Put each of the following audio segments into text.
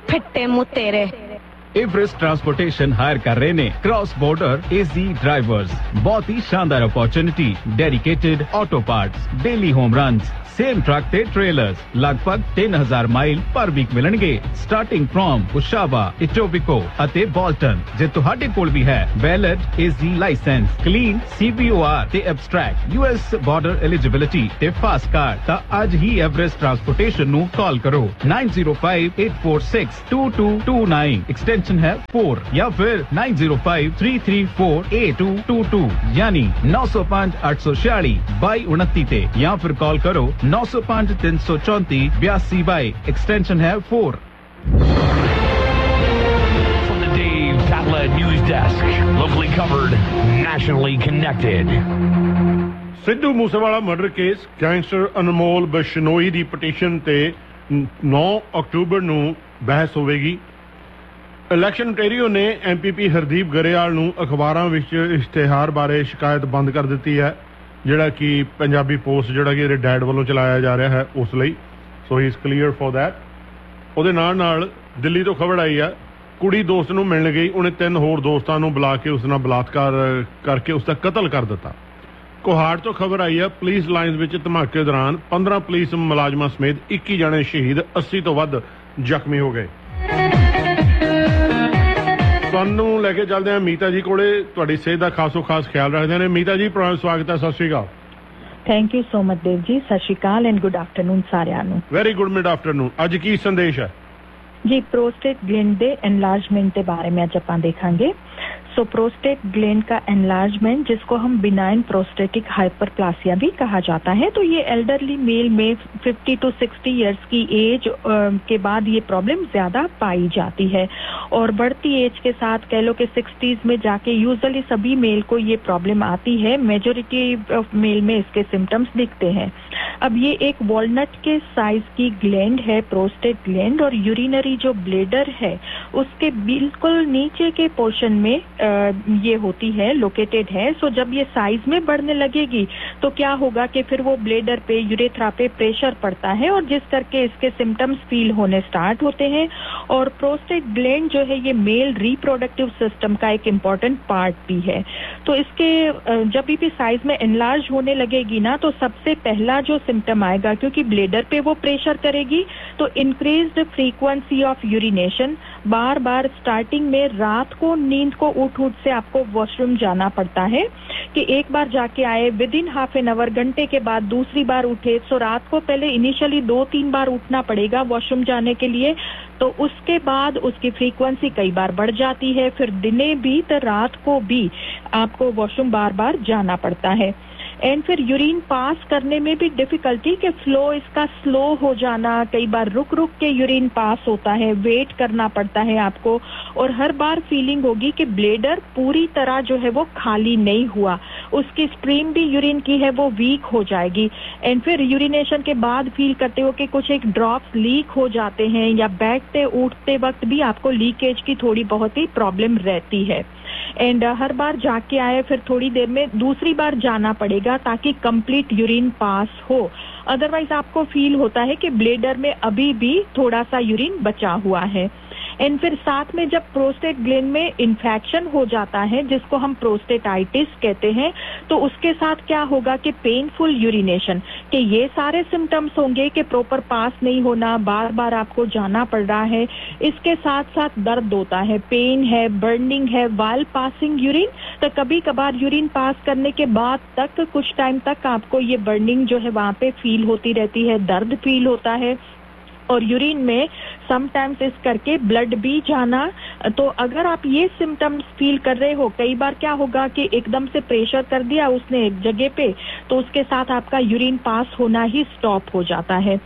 फिट्टे मुंह तेरे। Everest transportation higher कर रहे ने क्रॉस बॉर्डर एजी ड्राइवर्स। बहुत ही शानदार opportunity, dedicated auto parts, daily home runs, same truck ते ट्रेलर्स, लगभग 3000 माइल पर वीक मिलणगे, स्टार्टिंग फ्रॉम उशावा, इटोबिको ਅਤੇ ਬੋਲਟਨ। ਜੇ ਤੁਹਾਡੇ ਕੋਲ ਵੀ ਹੈ valid AG licence, clean CBOR ਤੇ ਐਬਸਟ੍ਰੈਕਟ US ਬਾਰਡਰ ਐਲੀਜੀਬਿਲਿਟੀ ਤੇ ਫਾਸਟ ਕਾਰਡ, ਤਾਂ ਅੱਜ ਹੀ ਐਵਰੈਸਟ ਟਰਾਂਸਪੋਰਟੇਸ਼ਨ ਨੂੰ ਕਾਲ ਕਰੋ 9058462229, एक्सटेंशन है 4 या फिर 9053348222, यानी 9058462229 ते, या फिर कॉल करो 9053348222, एक्सटेंशन है 4। From the Dave Catlett News Desk, locally covered, nationally connected. Sidhu Moosewala murder case, gangster Anmol Bishnoi the petition ਤੇ 9 ਅਕਤੂਬਰ ਨੂੰ ਬਹਿਸ ਹੋਵੇਗੀ। ਇਲੈਕਸ਼ਨ ontario ਨੇ MPP ਹਰਦੀਪ ਗਰੇਵਾਲ ਨੂੰ ਅਖਬਾਰਾਂ ਵਿੱਚ ਇਸ਼ਤਿਹਾਰ ਬਾਰੇ ਸ਼ਿਕਾਇਤ ਬੰਦ ਕਰ ਦਿੱਤੀ ਹੈ, ਜਿਹੜਾ ਕਿ ਪੰਜਾਬੀ ਪੋਸਟ ਜਿਹੜਾ ਕਿ ਇਹਦੇ ਡੈਡ ਵੱਲੋਂ ਚਲਾਇਆ ਜਾ ਰਿਹਾ ਹੈ ਉਸ ਲਈ। ਸੋ ਹੀ ਇਜ਼ ਕਲੀਅਰ ਫॉर दैट। ਉਹਦੇ ਨਾਲ ਦਿੱਲੀ ਤੋਂ ਖਬਰ ਆਈ ਹੈ, ਕੁੜੀ ਦੋਸਤ ਨੂੰ ਮਿਲਣ ਗਈ, ਉਹਨੇ 3 ਹੋਰ ਦੋਸਤਾਂ ਨੂੰ ਬੁਲਾ ਕੇ ਉਸ ਨਾਲ ਬਲਾਤਕਾਰ ਕਰਕੇ ਉਸ ਦਾ ਕਤਲ ਕਰ ਦਿੱਤਾ। ਕੋਹਾੜ ਤੋਂ ਖਬਰ ਆਈ ਹੈ, ਪੁਲਿਸ ਲਾਈਨਸ ਵਿੱਚ ਧਮਾਕੇ ਦੌਰਾਨ 15 ਪੁਲਿਸ ਮੁਲਾਜ਼ਮਾਂ ਸਮੇਤ 21 ਜਣੇ ਸ਼ਹੀਦ, 80 ਤੋਂ ਵੱਧ ਜ਼ਖਮੀ ਹੋ ਗਏ। ਤੁਹਾਨੂੰ ਲੈ ਕੇ ਚੱਲਦੇ ਹਾਂ ਮੀਤਾ ਜੀ ਕੋਲੇ, ਤੁਹਾਡੀ ਸਿਹਤ ਦਾ ਖਾਸੋ ਖਾਸ ਖਿਆਲ ਰੱਖਦੇ ਨੇ। ਮੀਤਾ ਜੀ, ਸਵਾਗਤ ਹੈ, ਸਤਿ ਸ਼੍ਰੀ ਅਕਾਲ। Thank you so much Dev ji, ਸਤਿ ਸ਼੍ਰੀ ਅਕਾਲ ਐਂਡ ਗੁੱਡ ਆਫਟਰਨੂਨ ਸਾਰਿਆਂ ਨੂੰ। Very good mid afternoon. ਅੱਜ ਕੀ ਸੰਦੇਸ਼ ਹੈ ਜੀ? प्रोस्टेट ग्लैंड ਦੇ एनलार्जमेंट के बारे में आज ਆਪਾਂ देखेंगे। सो प्रोस्टेट ग्लैंड का एनलार्जमेंट, जिसको हम बिनाइन प्रोस्टेटिक हाइपरप्लासिया भी कहा जाता है, तो ये एल्डरली मेल में 50 to 60 इयर्स की एज के बाद ये प्रॉब्लम ज्यादा पाई जाती है, और बढ़ती एज के साथ कह लो कि 60s में जाके यूजुअली सभी मेल को ये प्रॉब्लम आती है। मेजोरिटी ऑफ मेल में इसके सिम्टम्स दिखते हैं। अब ये एक वॉलनट के साइज की ग्लैंड है प्रोस्टेट ग्लैंड, और यूरिनरी जो ब्लेडर है उसके बिल्कुल नीचे के पोर्शन में ये होती है, लोकेटेड है। सो जब ये साइज में बढ़ने लगेगी तो क्या होगा कि फिर वो ब्लेडर पे, यूरेथ्रा पे प्रेशर पड़ता है, और जिस करके इसके सिम्टम्स फील होने स्टार्ट होते हैं। और प्रोस्टेट ग्लैंड जो है ये मेल रिप्रोडक्टिव सिस्टम का एक इम्पॉर्टेंट पार्ट भी है। तो इसके जब भी साइज में एनलार्ज होने लगेगी ना, तो सबसे पहला जो सिम्टम आएगा, क्योंकि ब्लेडर पे वो प्रेशर करेगी, तो increased frequency of urination, bar bar starting में रात को नींद को उठ से आपको वॉशरूम जाना पड़ता है कि एक बार जाके आए, with in half an hour, घंटे के बाद दूसरी बार उठे। सो रात को पहले इनिशियली 2-3 बार उठना पड़ेगा वॉशरूम जाने के लिए, तो उसके बाद उसकी फ्रीक्वेंसी कई बार बढ़ जाती है, फिर दिने भी तो रात को भी आपको वॉशरूम बार बार जाना पड़ता है। एंड फिर यूरिन पास करने में भी डिफिकल्टी, कि फ्लो इसका स्लो हो जाना, कई बार रुक रुक के यूरिन पास होता है, वेट करना पड़ता है आपको, और हर बार फीलिंग होगी कि ब्लेडर पूरी तरह जो है वो खाली नहीं हुआ, उसकी स्ट्रीम भी यूरिन की है वो वीक हो जाएगी। एंड फिर यूरिनेशन के बाद फील करते हो कि कुछ एक ड्रॉप्स लीक हो जाते हैं, या बैठते उठते वक्त भी आपको लीकेज की थोड़ी बहुत ही प्रॉब्लम रहती है। एंड हर बार जाके आए, फिर थोड़ी देर में दूसरी बार जाना पड़ेगा ताकि कंप्लीट यूरिन पास हो। अदरवाइज आपको फील होता है कि ब्लेडर में अभी भी थोड़ा सा यूरिन बचा हुआ है। एंड फिर साथ में जब प्रोस्टेट ग्लैंड में इन्फेक्शन हो जाता है, जिसको हम प्रोस्टेटाइटिस कहते हैं, तो उसके साथ क्या होगा कि पेनफुल यूरिनेशन, कि ये सारे सिम्टम्स होंगे कि प्रॉपर पास नहीं होना, बार बार आपको जाना पड़ रहा है, इसके साथ साथ दर्द होता है, पेन है, बर्निंग है वाइल पासिंग यूरिन। तो कभी कभार यूरिन पास करने के बाद तक कुछ टाइम तक आपको ये बर्निंग जो है वहां पे फील होती रहती है, दर्द फील होता है, और यूरिन में समटाइम्स इस करके ब्लड भी जाना। तो अगर आप ये सिम्टम्स फील कर रहे हो, कई बार क्या होगा कि एकदम से प्रेशर कर दिया उसने एक जगह पे, तो उसके साथ आपका यूरिन पास होना ही स्टॉप हो जाता है।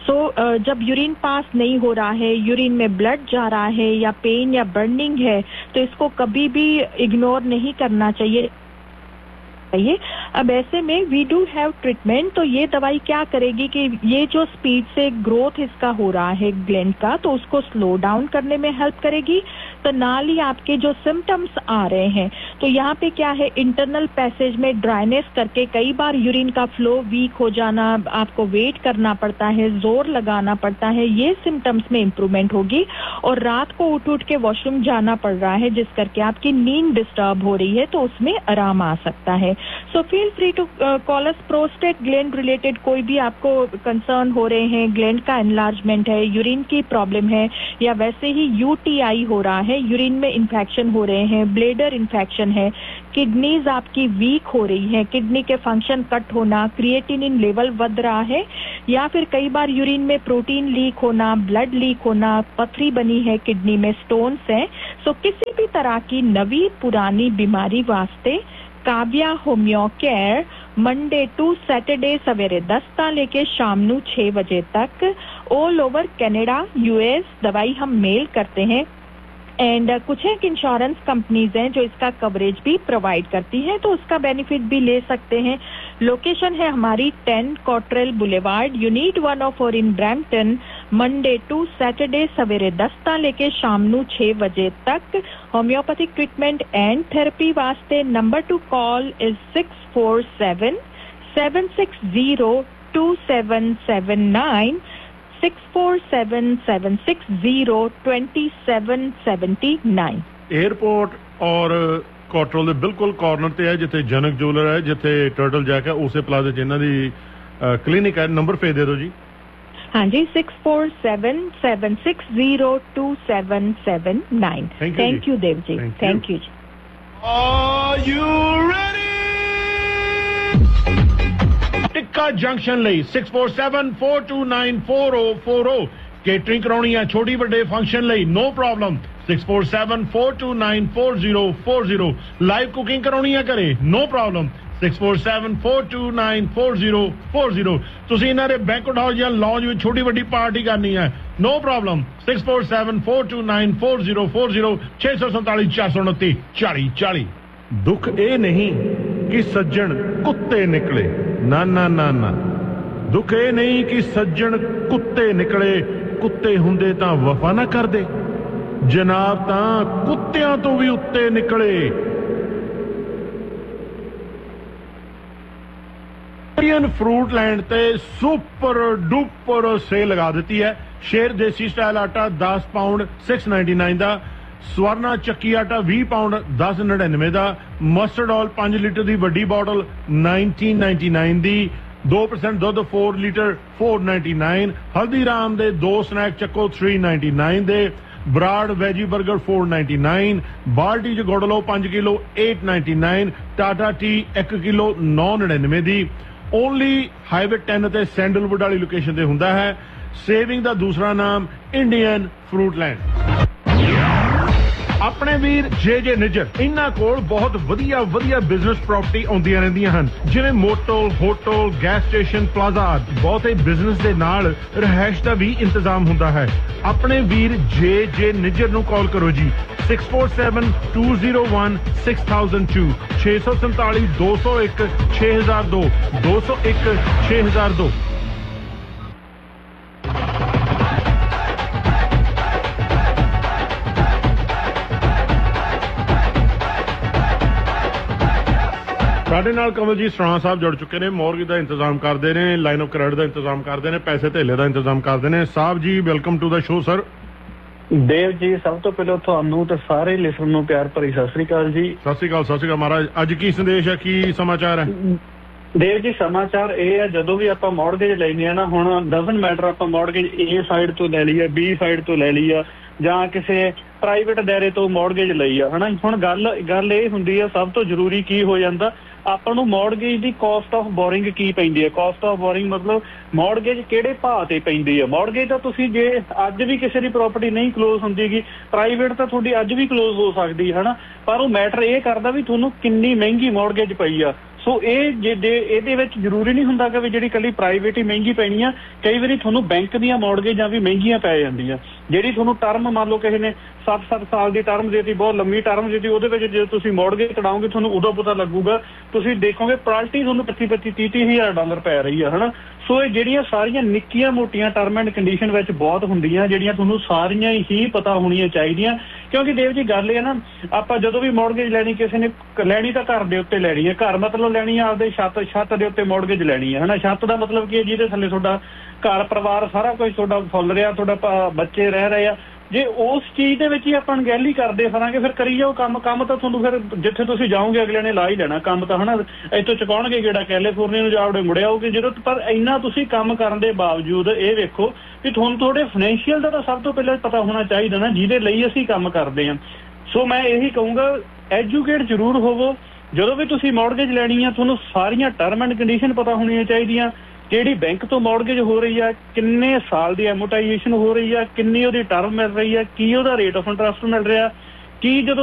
जब यूरिन पास नहीं हो रहा है, यूरिन में ब्लड जा रहा है, या पेन या बर्निंग है, तो इसको कभी भी इग्नोर नहीं करना चाहिए। अब ऐसे में वी डू हैव ट्रीटमेंट। तो ये दवाई क्या करेगी कि ये जो स्पीड से ग्रोथ इसका हो रहा है ग्लैंड का, तो उसको स्लो डाउन करने में हेल्प करेगी। तो नाल ही आपके जो सिम्टम्स आ रहे हैं, तो यहाँ पे क्या है, इंटरनल पैसेज में ड्राइनेस करके कई बार यूरिन का फ्लो वीक हो जाना, आपको वेट करना पड़ता है, जोर लगाना पड़ता है, ये सिम्टम्स में इंप्रूवमेंट होगी। और रात को उठ उठ के वॉशरूम जाना पड़ रहा है जिस करके आपकी नींद डिस्टर्ब हो रही है, तो उसमें आराम आ सकता है। So feel free to call us. Prostate gland related कोई भी आपको कंसर्न हो रहे हैं, ग्लैंड का एनलार्जमेंट है, यूरिन की प्रॉब्लम है, या वैसे ही यूटीआई हो रहा है, यूरिन में इन्फेक्शन हो रहे हैं, ब्लेडर इन्फेक्शन है, किडनीज आपकी वीक हो रही है, किडनी के फंक्शन कट होना, क्रिएटिनिन लेवल बढ़ रहा है, या फिर कई बार यूरिन में प्रोटीन लीक होना, ब्लड लीक होना, पथरी बनी है किडनी में, स्टोन्स हैं। सो किसी भी तरह की नवी पुरानी बीमारी वास्ते Kavya homeo care Monday to Saturday सवेरे 10 ता लेके शाम नू 6 बजे तक ऑल ओवर कनाडा यूएस दवाई हम मेल करते हैं। एंड कुछ एक इंश्योरेंस कंपनीज हैं जो इसका कवरेज भी प्रोवाइड करती हैं, तो उसका बेनिफिट भी ले सकते हैं। लोकेशन है हमारी 10 Cottrell boulevard, unit 104 in Brampton, Monday to Saturday सवेरे 10 ता लेके शाम नू 6 बजे तक। होम्योपैथिक ट्रीटमेंट एंड थेरेपी वास्ते number two call is 647-760-2779, 647-760-2779। Airport और कॉटरल ਦੇ ਬਿਲਕੁਲ ਕਾਰਨਰ ਤੇ ਹੈ ਜਿੱਥੇ ਜਨਕ ਜੂਲਰ ਹੈ, ਜਿੱਥੇ ਟਰਟਲ ਜੈਕ ਹੈ, ਉਸੇ ਪਲਾਜ਼ੇ 'ਚ ਇਹਨਾਂ ਦੀ ਕਲੀਨਿਕ ਹੈ। ਨੰਬਰ ਫੇਰ ਦੇ ਦਿਓ ਜੀ। हाँ जी, 647-760-2779। Thank you Dev ji, thank you ji. Are you ready? Tikka junction ਲਈ 647-429-4040 केटरिंग कराਉਣੀ ਹੈ ਛੋਟੀ ਵੱਡੇ ਫੰਕਸ਼ਨ ਲਈ, नो प्रॉब्लम। 647-429-4040 ਲਾਈਵ ਕੁਕਿੰਗ कराਉਣੀ ਹੈ ਘਰੇ, नो प्रॉब्लम। 647-429-4040 ਤੁਸੀਂ ਇਹਨਾਂ ਦੇ ਬੈਂਕਟ ਹਾਲ ਜਾਂ ਲੌਂਜ ਵਿੱਚ ਛੋਟੀ ਵੱਡੀ ਪਾਰਟੀ ਕਰਨੀ ਹੈ, नो प्रॉब्लम। 647-429-4040 647-429-4040। ਦੁੱਖ ਇਹ ਨਹੀਂ ਕਿ ਸੱਜਣ ਕੁੱਤੇ ਨਿਕਲੇ, ਨਾ ਨਾ ਨਾ ਨਾ। ਦੁੱਖ ਇਹ ਨਹੀਂ ਕਿ ਸੱਜਣ ਕੁੱਤੇ ਨਿਕਲੇ, ਕੁੱਤੇ ਹੁੰਦੇ ਤਾਂ ਵਫਾ ਨਾ ਕਰਦੇ, ਜਨਾਬ ਤਾਂ ਕੁੱਤਿਆਂ ਤੋਂ ਵੀ ਉੱਤੇ ਨਿਕਲੇ। इंडियन फ्रूट लैंड ते सुपर डुपर सेल लगा दी है। शेर देसी स्टाइल आटा 10 पाउंड 699 का, स्वर्णा चक्की आटा 20 पाउंड 1099 का, मस्टर्ड ऑयल 5 लीटर की वड्डी बॉटल 1999 की, 2% दुध 4 लीटर 499, हल्दीराम दे 2 स्नैक चक्को 399 दे, बराड़ वैजी बर्गर 499, बाल्टी च गुड़ लो 5 किलो 899, टाटा टी 1 किलो 999 दी। ओनली हाईवे 10 ते सैंडलवुड वाली लोकेशन ते हुंदा है। सेविंग दा दूसरा नाम इंडियन फ्रूट लैंड। अपने वीर जे निजर, इन्हां कोल बहुत वधिया बिजनेस प्रॉपर्टी आउंदियां रहिंदियां हन, जिवें motel, hotel, gas station, plaza आदि। बहुते बिजनेस दे नाल रहायश दा भी इंतजाम हुंदा है। अपने वीर जे निजर नूं कॉल करो जी, 647-201-6002, 647-201-6002, 201-6002। ਸਾਡੇ ਨਾਲ ਕਮਲਜੀਤ ਸਰਾਣਾ ਸਾਹਿਬ ਜੁੜ ਚੁੱਕੇ ਨੇ, ਮੌਰਗੇਜ ਦਾ ਇੰਤਜ਼ਾਮ ਕਰਦੇ ਨੇ, ਲਾਈਨ ਆਫ ਕ੍ਰੈਡਿਟ ਦਾ ਇੰਤਜ਼ਾਮ ਕਰਦੇ ਨੇ, ਪੈਸੇ ਧੇਲੇ ਦਾ ਇੰਤਜ਼ਾਮ ਕਰਦੇ ਨੇ। Sahib ji welcome to the show sir. Dev ji, ਸਭ ਤੋਂ ਪਹਿਲਾਂ ਤੁਹਾਨੂੰ ਤੇ ਸਾਰੇ ਲਿਸਨਰ ਨੂੰ ਪਿਆਰ ਭਰੀ ਸਤਿ ਸ੍ਰੀ ਅਕਾਲ ਜੀ। ਸਤਿ ਸ੍ਰੀ ਅਕਾਲ ਮਹਾਰਾਜ। ਅੱਜ ਕੀ ਸੰਦੇਸ਼ ਹੈ, ਕੀ ਸਮਾਚਾਰ ਹੈ? ਦੇਵ ਜੀ, ਸਮਾਚਾਰ ਇਹ ਹੈ, ਜਦੋਂ ਵੀ ਆਪਾਂ ਮੌਰਗੇਜ ਲੈਂਦੇ ਆ ਨਾ, ਹੁਣ ਡਜ਼ਨਟ ਮੈਟਰ ਆਪਾਂ ਮੌਰਗੇਜ ਏ ਸਾਈਡ ਤੋਂ ਲੈ ਲਈ ਆ, ਬੀ ਸਾਈਡ ਤੋਂ ਲੈ ਲਈ ਆ, ਜਾਂ ਕਿਸੇ ਪ੍ਰਾਈਵੇਟ ਦਾਇਰੇ ਤੋਂ ਮੌਰਗੇਜ ਲਈ ਆ, ਹਨਾ। ਹੁਣ ਗੱਲ ਇਹ ਹੁੰਦੀ ਆ, ਸਭ ਤੋਂ ਜ਼ਰੂਰੀ ਕੀ ਹੋ ਜਾਂਦਾ, ਆਪਾਂ ਨੂੰ mortgage the caste of boring ਕੀ ਪੈਂਦੀ ਹੈ। ਕਾਸਟ ਆਫ ਬੋਰਿੰਗ ਮਤਲਬ ਮੌਰਗੇਜ ਕਿਹੜੇ ਭਾਅ ਤੇ ਪੈਂਦੀ ਹੈ। ਮੌਰਗੇਜ ਤਾਂ ਤੁਸੀਂ ਜੇ ਅੱਜ ਵੀ ਕਿਸੇ ਦੀ ਪ੍ਰਾਪਰਟੀ ਨਹੀਂ ਕਲੋਜ਼ ਹੁੰਦੀਗੀ, ਪ੍ਰਾਈਵੇਟ ਤਾਂ ਤੁਹਾਡੀ ਅੱਜ ਵੀ ਕਲੋਜ਼ ਹੋ ਸਕਦੀ ਹੈ, ਹਨਾ। ਪਰ ਉਹ ਮੈਟਰ ਇਹ ਕਰਦਾ ਵੀ ਤੁਹਾਨੂੰ ਕਿੰਨੀ ਮਹਿੰਗੀ ਮੌਰਗੇਜ ਪਈ ਆ। ਸੋ ਇਹਦੇ ਵਿੱਚ ਜ਼ਰੂਰੀ ਨਹੀਂ ਹੁੰਦਾ ਕਿ ਵੀ ਜਿਹੜੀ ਇਕੱਲੀ ਪ੍ਰਾਈਵੇਟ ਹੀ ਮਹਿੰਗੀ ਪੈਣੀ ਆ, ਕਈ ਵਾਰੀ ਤੁਹਾਨੂੰ ਬੈਂਕ ਦੀਆਂ ਮੌਰਗੇਜਾਂ ਵੀ ਮਹਿੰਗੀਆਂ ਪੈ ਜਾਂਦੀਆਂ। ਜਿਹੜੀ ਤੁਹਾਨੂੰ ਟਰਮ ਮੰਨ ਲਓ ਕਿਸੇ ਨੇ 7 ਸਾਲ ਦੀ ਟਰਮ ਦੇਤੀ, ਬਹੁਤ ਲੰਮੀ ਟਰਮ ਦੇਤੀ, ਉਹਦੇ ਵਿੱਚ ਜੇ ਤੁਸੀਂ ਮੌਰਗੇਜ ਕਢਾਓਗੇ ਤੁਹਾਨੂੰ ਉਦੋਂ ਪਤਾ ਲੱਗੂਗਾ, ਤੁਸੀਂ ਦੇਖੋਗੇ ਪ੍ਰਾਇਲਟੀ ਤੁਹਾਨੂੰ 25-30 ਹਜ਼ਾਰ ਡਾਲਰ ਪੈ ਰਹੀ ਆ, ਹਨਾ। ਸੋ ਇਹ ਜਿਹੜੀਆਂ ਸਾਰੀਆਂ ਨਿੱਕੀਆਂ ਮੋਟੀਆਂ ਟਰਮ ਐਂਡ ਕੰਡੀਸ਼ਨ ਵਿੱਚ ਬਹੁਤ ਹੁੰਦੀਆਂ, ਜਿਹੜੀਆਂ ਤੁਹਾਨੂੰ ਸਾਰੀਆਂ ਹੀ ਪਤਾ ਹੋਣੀਆਂ ਚਾਹੀਦੀਆਂ। ਕਿਉਂਕਿ ਦੇਵ ਜੀ ਗੱਲ ਇਹ ਨਾ, ਆਪਾਂ ਜਦੋਂ ਵੀ ਮੌਰਗੇਜ ਲੈਣੀ, ਕਿਸੇ ਨੇ ਲੈਣੀ ਤਾਂ ਘਰ ਦੇ ਉੱਤੇ ਲੈਣੀ ਹੈ, ਘਰ ਮਤਲਬ ਲੈਣੀ ਆ ਆਪਦੇ ਛੱਤ ਦੇ ਉੱਤੇ ਮੌਰਗੇਜ ਲੈਣੀ ਹੈ, ਹਨਾ। ਛੱਤ ਦਾ ਮਤਲਬ ਕੀ ਹੈ, ਜਿਹਦੇ ਥੱਲੇ ਤੁਹਾਡਾ ਘਰ ਪਰਿਵਾਰ ਸਾਰਾ ਕੁਝ ਤੁਹਾਡਾ ਫੁੱਲ ਰਿਹਾ, ਤੁਹਾਡਾ ਬੱਚੇ ਰਹਿ ਰਹੇ ਆ। ਜੇ ਉਸ ਚੀਜ਼ ਦੇ ਵਿੱਚ ਹੀ ਆਪਾਂ ਅਣਗਹਿਲੀ ਕਰਦੇ ਫਿਰਾਂਗੇ, ਫਿਰ ਕਰੀ ਜਾਓ ਕੰਮ ਤਾਂ ਤੁਹਾਨੂੰ ਫਿਰ ਜਿੱਥੇ ਤੁਸੀਂ ਜਾਓਗੇ ਅਗਲੇ ਨੇ ਲਾ ਹੀ ਲੈਣਾ ਕੰਮ ਤਾਂ, ਹਨਾ। ਇੱਥੋਂ ਚੁਕਾਉਣਗੇ ਕਿਹੜਾ, ਕੈਲੀਫੋਰਨੀਆ ਨੂੰ ਜਾਵੜੇ ਮੁੜਿਆ ਹੋਗੇ ਜਦੋਂ। ਪਰ ਇੰਨਾ ਤੁਸੀਂ ਕੰਮ ਕਰਨ ਦੇ ਬਾਵਜੂਦ ਇਹ ਵੇਖੋ ਕਿ ਤੁਹਾਨੂੰ ਤੁਹਾਡੇ ਫਾਈਨੈਂਸ਼ੀਅਲ ਦਾ ਤਾਂ ਸਭ ਤੋਂ ਪਹਿਲਾਂ ਪਤਾ ਹੋਣਾ ਚਾਹੀਦਾ ਨਾ, ਜਿਹਦੇ ਲਈ ਅਸੀਂ ਕੰਮ ਕਰਦੇ ਹਾਂ। ਸੋ ਮੈਂ ਇਹੀ ਕਹੂੰਗਾ, ਐਜੂਕੇਟ ਜ਼ਰੂਰ ਹੋਵੋ। ਜਦੋਂ ਵੀ ਤੁਸੀਂ ਮੌਰਗੇਜ ਲੈਣੀ ਆ, ਤੁਹਾਨੂੰ ਸਾਰੀਆਂ ਟਰਮ ਐਂਡ ਕੰਡੀਸ਼ਨ ਪਤਾ ਹੋਣੀਆਂ ਚਾਹੀਦੀਆਂ। ਕਿਹੜੀ ਬੈਂਕ ਤੋਂ ਮੌਰਗੇਜ ਹੋ ਰਹੀ ਆ, ਕਿੰਨੇ ਸਾਲ ਦੀ ਐਮੋਰਟਾਈਜੇਸ਼ਨ ਹੋ ਰਹੀ ਆ, ਕਿੰਨੀ ਉਹਦੀ ਟਰਮ ਮਿਲ ਰਹੀ ਆ, ਕੀ ਉਹਦਾ ਰੇਟ ਆਫ ਇੰਟਰਸਟ ਮਿਲ ਰਿਹਾ, ਕੀ ਜਦੋਂ